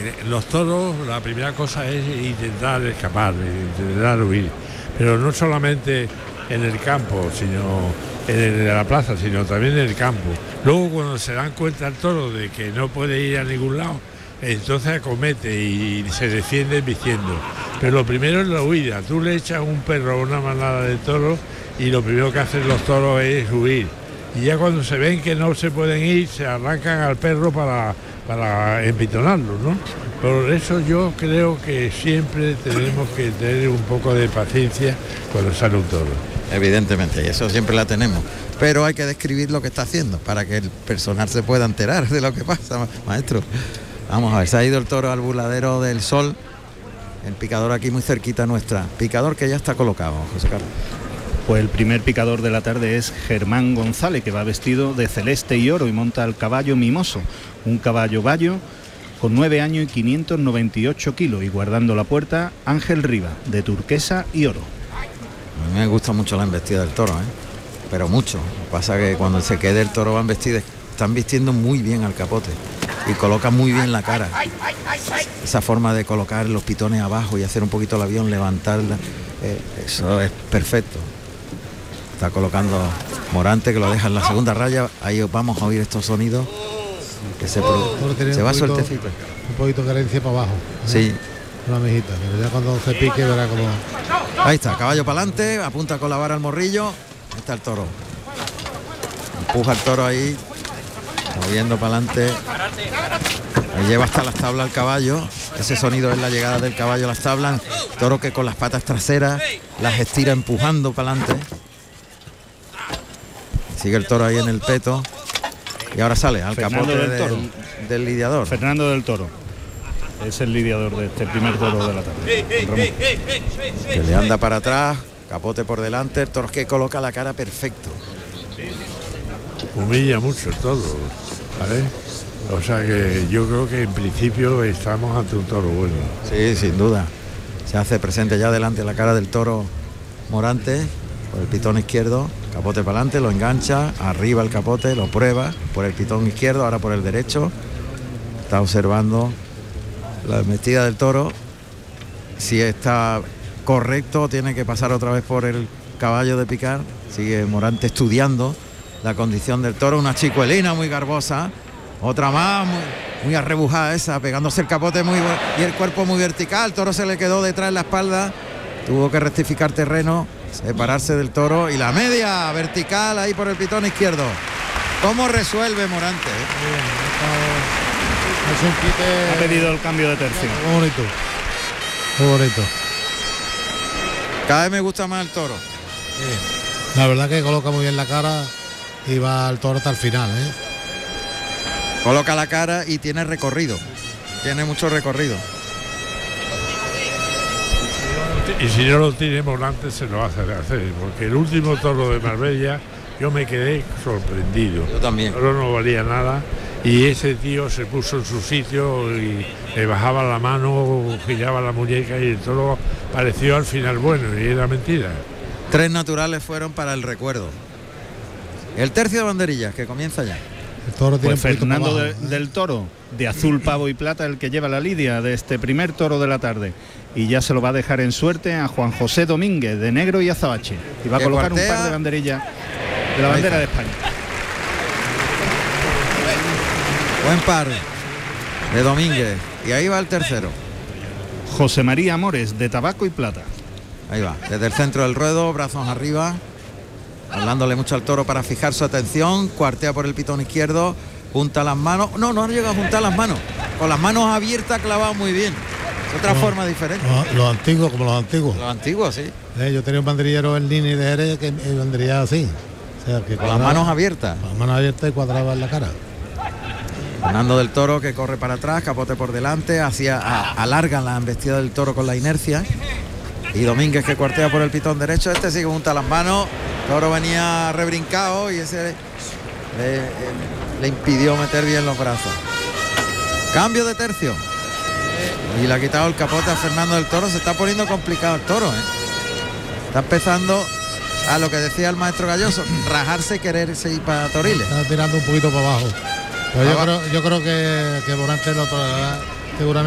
los toros, la primera cosa es intentar escapar, intentar huir, pero no solamente en el campo, sino en la plaza, sino también en el campo. Luego, cuando se dan cuenta el toro de que no puede ir a ningún lado, entonces acomete y se defiende vistiendo. Pero lo primero es la huida. Tú le echas un perro a una manada de toros y lo primero que hacen los toros es huir. Y ya cuando se ven que no se pueden ir, se arrancan al perro para empitonarlo, ¿no? Por eso yo creo que siempre tenemos que tener un poco de paciencia cuando sale un toro. Evidentemente, y eso siempre la tenemos. Pero hay que describir lo que está haciendo para que el personal se pueda enterar de lo que pasa, maestro. Vamos a ver, se ha ido el toro al burladero del Sol. El picador aquí muy cerquita nuestra. Picador que ya está colocado, José Carlos. Pues el primer picador de la tarde es Germán González, que va vestido de celeste y oro y monta el caballo Mimoso, un caballo bayo con 9 años y 598 kilos, y guardando la puerta Ángel Riva, de turquesa y oro. A mí me gusta mucho la embestida del toro, pero mucho. Lo que pasa es que cuando se quede el toro van vestidos, están vistiendo muy bien al capote y colocan muy bien la cara. Esa forma de colocar los pitones abajo y hacer un poquito el avión, levantarla, eso es perfecto. Está colocando Morante, que lo deja en la segunda raya. Ahí vamos a oír estos sonidos. Que se va sueltecito. Un poquito de carencia para abajo. Sí. Una mejita, pero ya cuando se pique verá cómo. Ahí está, caballo para adelante, apunta con la vara al morrillo. Ahí está el toro. Empuja el toro ahí, moviendo para adelante. Ahí lleva hasta las tablas el caballo. Ese sonido es la llegada del caballo a las tablas. Toro que con las patas traseras las estira empujando para adelante. Sigue el toro ahí en el peto. Y ahora sale al capote del lidiador. Fernando del Toro es el lidiador de este primer toro de la tarde. Que le anda para atrás, capote por delante. El toro que coloca la cara perfecto. Humilla mucho el toro, ¿vale? O sea que yo creo que en principio estamos ante un toro bueno. Sí, sin duda. Se hace presente ya delante la cara del toro Morante, por el pitón izquierdo. Capote para adelante, lo engancha, arriba el capote, lo prueba por el pitón izquierdo, ahora por el derecho. Está observando la embestida del toro. Si está correcto, tiene que pasar otra vez por el caballo de picar. Sigue Morante estudiando la condición del toro. Una chicuelina muy garbosa, otra más, muy arrebujada esa, pegándose el capote y el cuerpo muy vertical. El toro se le quedó detrás de la espalda, tuvo que rectificar terreno, separarse del toro, y la media vertical ahí por el pitón izquierdo. ¿Cómo resuelve Morante? Es un quite. Ha pedido el cambio de tercio. Muy bonito. Muy bonito. Cada vez me gusta más el toro. Sí. La verdad que coloca muy bien la cara y va al toro hasta el final, Coloca la cara y tiene recorrido. Tiene mucho recorrido. Y si no lo tiene Morante, se lo hace hacer, porque el último toro de Marbella yo me quedé sorprendido. Yo también. El toro no valía nada y ese tío se puso en su sitio y le bajaba la mano, giraba la muñeca y el toro pareció al final bueno y era mentira. 3 naturales fueron para el recuerdo. El tercio de banderillas que comienza ya. El toro tiene Pues un poquito Fernando para abajo, del Toro, de azul, pavo y plata, el que lleva la lidia de este primer toro de la tarde, y ya se lo va a dejar en suerte a Juan José Domínguez, de negro y azabache, y va a colocar un par de banderillas de la bandera de España. Buen par de Domínguez. Y ahí va el tercero. José María Amores, de tabaco y plata. Ahí va, desde el centro del ruedo, brazos arriba, hablándole mucho al toro para fijar su atención. Cuartea por el pitón izquierdo, junta las manos. No llega a juntar las manos. Con las manos abiertas, clavado muy bien. Es otra forma diferente. Los antiguos, como los antiguos. Los antiguos, sí. Yo tenía un banderillero en Lini de Jerez que banderillaba así. O sea, que Con las manos abiertas. Con las manos abiertas y cuadraba en la cara. Fernando del Toro, que corre para atrás, capote por delante, alarga la embestida del toro con la inercia. Y Domínguez, que cuartea por el pitón derecho. Este sí que junta las manos. Toro venía rebrincado y ese le impidió meter bien los brazos. Cambio de tercio. Y le ha quitado el capote a Fernando del Toro. Se está poniendo complicado el toro, Está empezando a lo que decía el maestro Galloso, rajarse y quererse ir para Toriles. Está tirando un poquito para abajo. Pero yo creo que Morante lo seguramente